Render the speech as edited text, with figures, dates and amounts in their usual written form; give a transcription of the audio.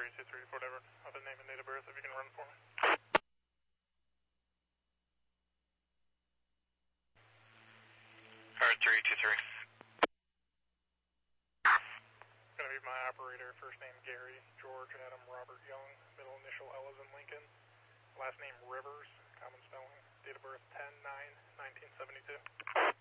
323, whatever, other name and date of birth, if you can run for me. Alright, 323. Gonna be my operator, first name Gary, George, Adam, Robert, Young, middle initial L as in Lincoln, last name Rivers, common spelling, date of birth 10-9-1972.